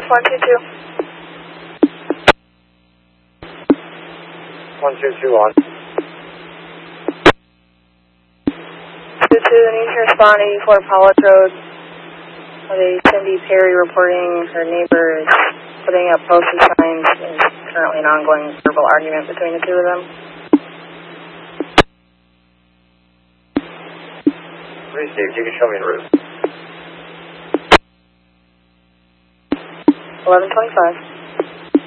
122. 1221. 22 needs to respond 84 Pollock Road. With a Cindy Perry reporting her neighbor is putting up posted signs. There's currently an ongoing verbal argument between the two of them. Received. You can show me the route. 1125.